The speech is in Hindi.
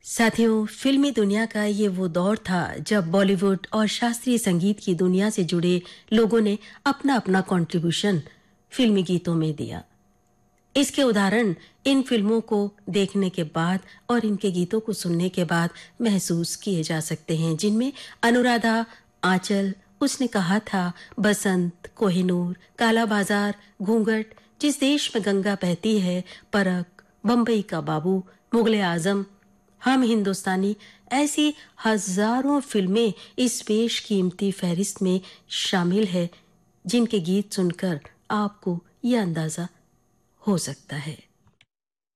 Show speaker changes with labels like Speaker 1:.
Speaker 1: साथियों, फिल्मी दुनिया का ये वो दौर था जब बॉलीवुड और शास्त्रीय संगीत की दुनिया से जुड़े लोगों ने अपना अपना कंट्रीब्यूशन फिल्मी गीतों में दिया। इसके उदाहरण इन फिल्मों को देखने के बाद और इनके गीतों को सुनने के बाद महसूस किए जा सकते हैं, जिनमें अनुराधा, आंचल, उसने कहा था, बसंत, कोहिनूर, काला बाजार, घूंघट, जिस देश में गंगा बहती है, परख, बंबई का बाबू, मुगले आजम, हम हिंदुस्तानी, ऐसी हजारों फिल्में इस बेशकीमती फहरिस्त में शामिल है, जिनके गीत सुनकर आपको यह अंदाजा हो सकता है।